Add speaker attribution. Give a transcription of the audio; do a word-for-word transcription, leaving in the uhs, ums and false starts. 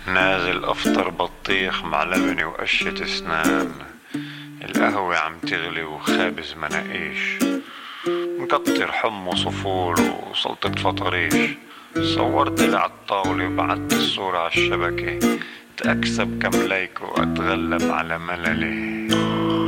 Speaker 1: نازل افطر بطيخ مع لبنة وقشة اسنان. القهوة عم تغلي وخابز مناقيش، مكتر حمص وفول وسلطة فطريش. صورت لي عالطاولة وبعت الصورة عالشبكة، تأكسب كم لايك وأتغلب على مللي.